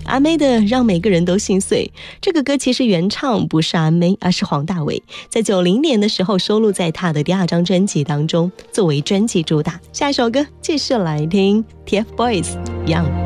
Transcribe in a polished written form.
阿妹的《让每个人都心碎》，这个歌其实原唱不是阿妹，而是黄大炜，在90年的时候收录在他的第2张专辑当中，作为专辑主打。下一首歌继续来听 TFBOYS Young。